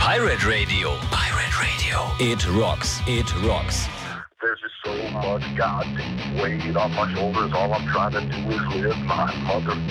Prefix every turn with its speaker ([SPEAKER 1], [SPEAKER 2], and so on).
[SPEAKER 1] Pirate Radio. Pirate Radio. It rocks. It rocks.
[SPEAKER 2] There's just so much goddamn weight on my shoulders. All I'm trying to do is live my mother